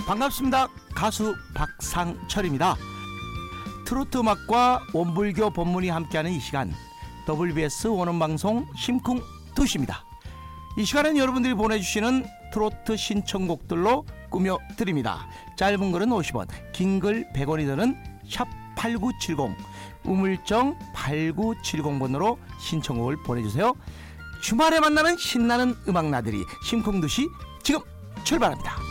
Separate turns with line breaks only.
반갑습니다. 가수 박상철입니다. 트로트 음악과 원불교 법문이 함께하는 이 시간, WBS 원음방송 심쿵 2시입니다. 이 시간은 여러분들이 보내주시는 트로트 신청곡들로 꾸며드립니다. 짧은 글은 50원, 긴 글 100원이 드는 샵8970, 우물정 8970번으로 신청곡을 보내주세요. 주말에 만나는 신나는 음악 나들이 심쿵 2시 지금 출발합니다.